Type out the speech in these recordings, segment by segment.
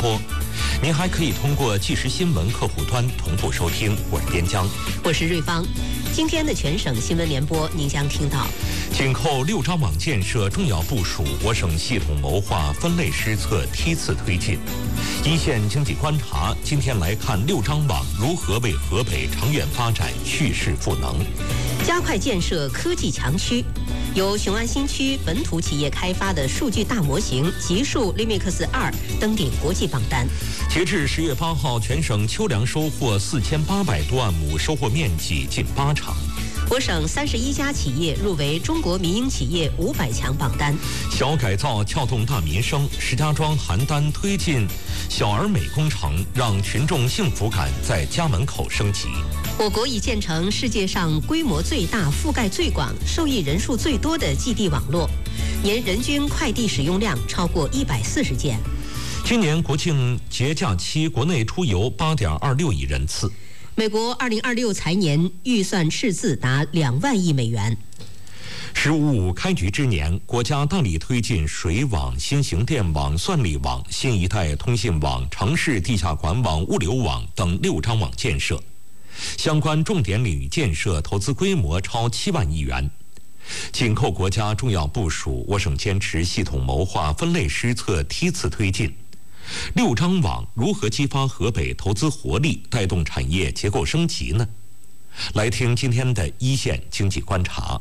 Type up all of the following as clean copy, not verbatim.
播。您还可以通过即时新闻客户端同步收听。我是边疆， 我是瑞芳。今天的全省新闻联播，您将听到： 紧扣6张网建设重要部署，我省系统谋划、分类施策梯次推进。一线经济观察，今天来看6张网如何为河北长远发展蓄势赋能。 加快建设科技强区，由雄安新区本土企业开发的数据大模型极数 Limix 2登顶国际榜单。 截至10月8号，全省秋粮收获4800多万亩，收获面积近8成。 我省31家企业入围中国民营企业500强榜单。 小改造撬动大民生，石家庄邯郸推进小而美工程，让群众幸福感在家门口升级。 我国已建成世界上规模最大、覆盖最广、受益人数最多的寄递网络，年人均快递使用量超过140件。 今年国庆节假期，国内出游8.26亿人次。 美国2026财年预算赤字达2万亿美元。 十五开局之年，国家大力推进水网、新型电网、算力网、新一代通信网、城市地下管网、物流网等6张网建设。相关重点领域建设投资规模超7万亿元。紧扣国家重要部署，我省坚持系统谋划、分类施策梯次推进。6张网如何激发河北投资活力，带动产业结构升级呢？来听今天的一线经济观察。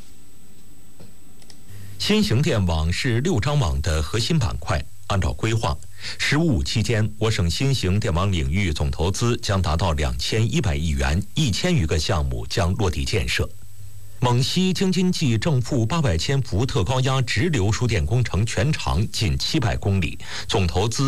新型电网是6张网的核心板块。按照规划，“15+5”期间，我省新型电网领域总投资将达到2100亿元，1000余个项目将落地建设。蒙西京津冀正负800千伏特高压直流输电工程全长近700公里，总投资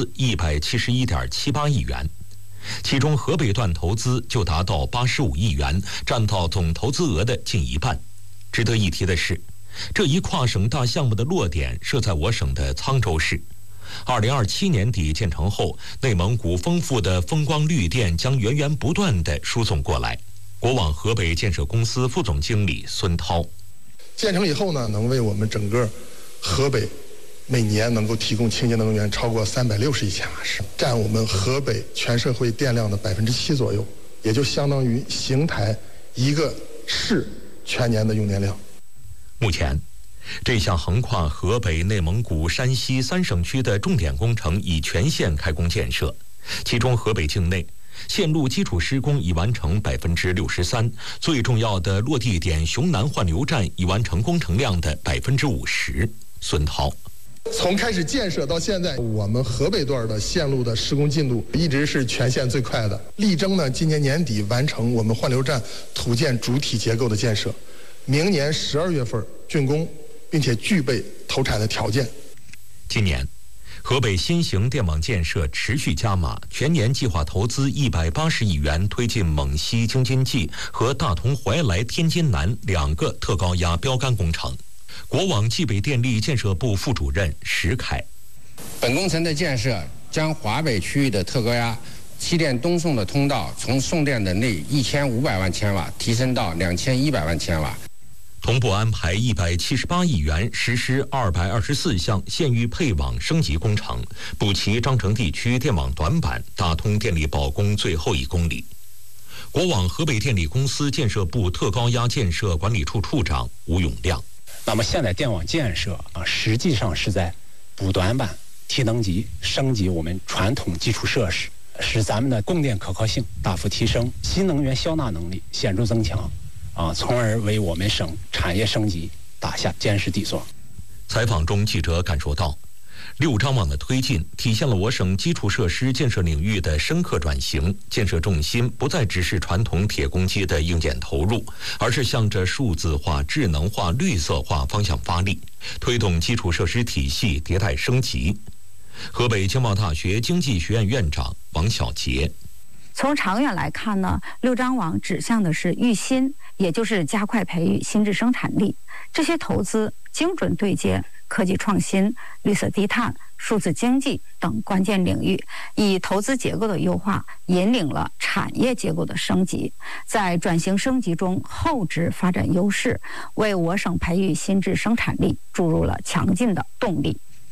171.78亿元，其中河北段投资就达到85亿元，占到总投资额的近一半。值得一提的是，这一跨省大项目的落点设在我省的沧州市。2027年底建成后，内蒙古丰富的风光绿电将源源不断地输送过来。国网河北建设公司副总经理孙涛： 建成以后呢，能为我们整个河北每年能够提供清洁能源超过360亿千瓦时，占我们河北全社会电量的7%左右，也就相当于邢台一个市全年的用电量。 目前，这项横跨河北、内蒙古、山西3省区的重点工程已全线开工建设，其中河北境内线路基础施工已完成63%，最重要的落地点雄南换流站已完成工程量的50%。孙涛： 从开始建设到现在，我们河北段的线路的施工进度一直是全线最快的，力争呢今年年底完成我们换流站土建主体结构的建设，明年12月份竣工，并且具备投产的条件。 今年，河北新型电网建设持续加码，全年计划投资180亿元，推进蒙西京津冀和大同怀来天津南2个特高压标杆工程。国网冀北电力建设部副主任石凯： 本工程的建设将华北区域的特高压气电东送的通道从送电能力1500万千瓦提升到2100万千瓦。 同步安排178亿元实施224项县域配网升级工程，补齐章程地区电网短板，打通电力保供最后1公里。国网河北电力公司建设部特高压建设管理处处长吴永亮： 那么现在电网建设实际上是在补短板、提能级、升级我们传统基础设施，使咱们的供电可靠性大幅提升，新能源消纳能力显著增强。从而为我们省产业升级打下坚实底座。 采访中，记者感受到，6张网的推进体现了我省基础设施建设领域的深刻转型，建设重心不再只是传统铁公鸡的硬件投入，而是向着数字化、智能化、绿色化方向发力，推动基础设施体系迭代升级。河北经贸大学经济学院院长王小杰： 从长远来看呢，6张网指向的是育新，也就是加快培育新质生产力。这些投资精准对接科技创新、绿色低碳、数字经济等关键领域，以投资结构的优化引领了产业结构的升级，在转型升级中厚植发展优势，为我省培育新质生产力注入了强劲的动力。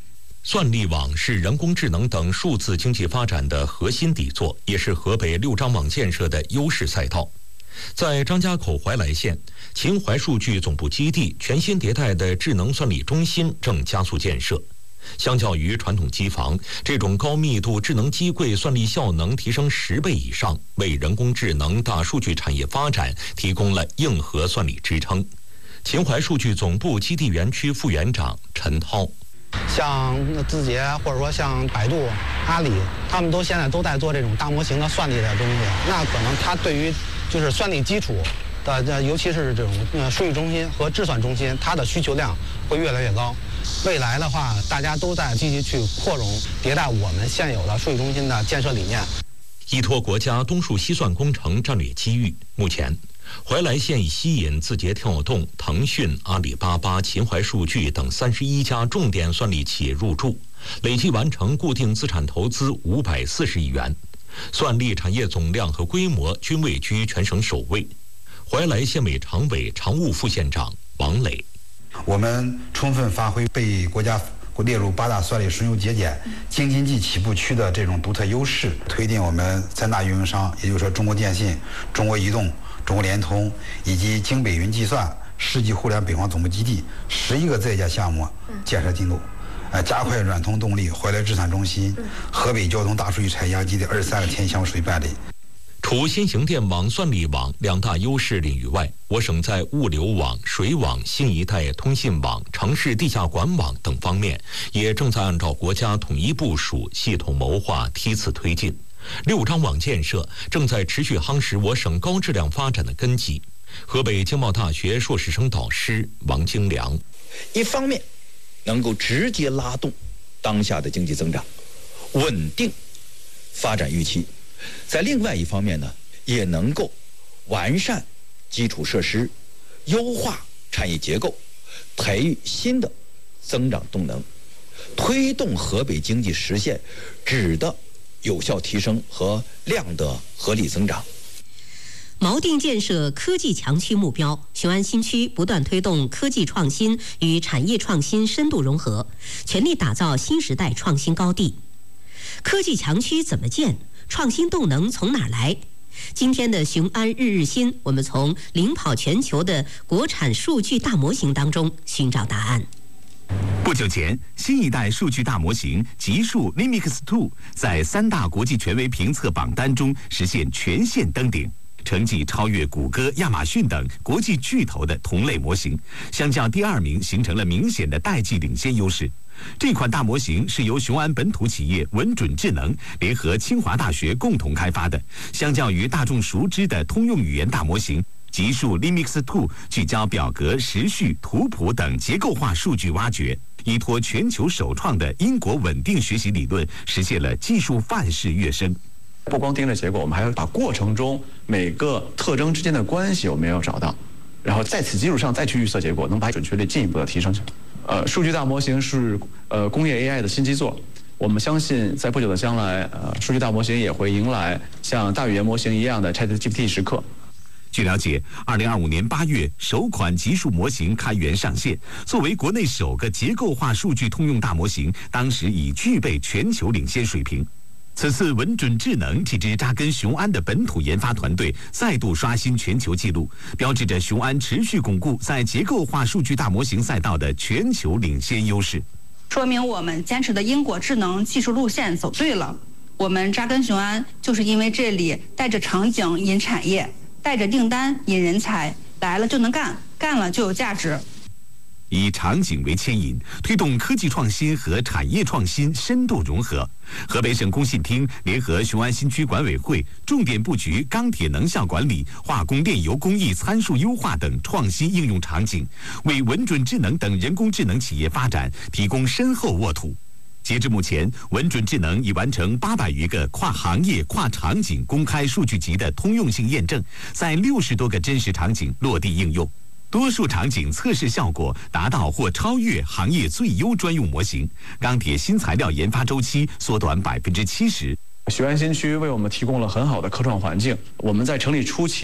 算力网是人工智能等数字经济发展的核心底座，也是河北六张网建设的优势赛道。在张家口怀来县秦淮数据总部基地，全新迭代的智能算力中心正加速建设。相较于传统机房，这种高密度智能机柜算力效能提升10倍以上，为人工智能大数据产业发展提供了硬核算力支撑。秦淮数据总部基地园区副园长陈涛。 像字节或者说像百度、阿里，他们现在都在做这种大模型的算力的东西。那可能它对于就是算力基础的，尤其是这种数据中心和智算中心，它的需求量会越来越高。未来的话，大家都在积极去扩容迭代我们现有的数据中心的建设理念。 依托国家东数西算工程战略机遇，目前怀来县已吸引字节跳动、腾讯、阿里巴巴、秦淮数据等31家重点算力企业入驻，累计完成固定资产投资540亿元，算力产业总量和规模均位居全省首位。怀来县委常委、常务副县长王磊： 我们充分发挥被国家列入8大算力枢纽节点京津冀起步区的这种独特优势，推进我们3大运营商，也就是说中国电信、中国移动、中国联通以及京北云计算、世纪互联北方总部基地11个在建项目建设进度，加快软通动力、怀来智算中心、河北交通大数据产业基地23个前期项目属于办理。 除新型电网、算力网2大优势领域外，我省在物流网、水网、新一代通信网、城市地下管网等方面，也正在按照国家统一部署、系统谋划、梯次推进。六张网建设正在持续夯实我省高质量发展的根基。河北经贸大学硕士生导师王京良： 一方面能够直接拉动当下的经济增长，稳定发展预期，在另外一方面呢，也能够完善基础设施，优化产业结构，培育新的增长动能，推动河北经济实现质的有效提升和量的合理增长。 锚定建设科技强区目标，雄安新区不断推动科技创新与产业创新深度融合，全力打造新时代创新高地。科技强区怎么建？创新动能从哪儿来？今天的雄安日日新，我们从领跑全球的国产数据大模型当中寻找答案。 不久前，新一代数据大模型极数 LiMix2 在3大国际权威评测榜单中实现全线登顶，成绩超越谷歌、亚马逊等国际巨头的同类模型，相较第2名形成了明显的代际领先优势。这款大模型是由雄安本土企业文准智能联合清华大学共同开发的，相较于大众熟知的通用语言大模型，极数 LiMix2 聚焦表格、时序、图谱等结构化数据挖掘，依托全球首创的英国稳定学习理论，实现了技术范式跃升。 不光盯着结果，我们还要把过程中每个特征之间的关系我们也要找到，然后在此基础上再去预测结果，能把准确率进一步的提升起来。数据大模型是工业 AI 的新基座，我们相信在不久的将来，数据大模型也会迎来像大语言模型一样的 ChatGPT 时刻。 据了解，2025年8月，首款极数模型开源上线。作为国内首个结构化数据通用大模型，当时已具备全球领先水平。此次文准智能这支扎根雄安的本土研发团队再度刷新全球纪录，标志着雄安持续巩固在结构化数据大模型赛道的全球领先优势， 说明我们坚持的因果智能技术路线走对了。我们扎根雄安，就是因为这里带着场景引产业，带着订单引人才，来了就能干，干了就有价值。 以场景为牵引，推动科技创新和产业创新深度融合。河北省工信厅联合雄安新区管委会，重点布局钢铁能效管理、化工炼油工艺参数优化等创新应用场景，为文准智能等人工智能企业发展提供深厚沃土。截至目前，文准智能已完成800余个跨行业、跨场景公开数据集的通用性验证，在60多个真实场景落地应用。多数场景测试效果达到或超越行业最优专用模型，钢铁新材料研发周期缩短70%。 雄安新区为我们提供了很好的科创环境，我们在成立初期